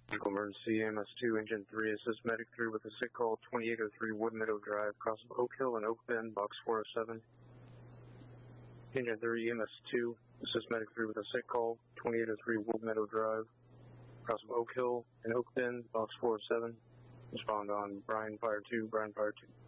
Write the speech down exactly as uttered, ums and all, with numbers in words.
Medical emergency, E M S two, engine three, assist medic three with a sick call, twenty-eight oh three Wood Meadow Drive, cross of Oak Hill and Oak Bend, box four oh seven. Engine three, E M S two, assist medic three with a sick call, twenty-eight oh three Wood Meadow Drive, cross of Oak Hill and Oak Bend, box four oh seven. Respond on Brian Fire two, Brian Fire two.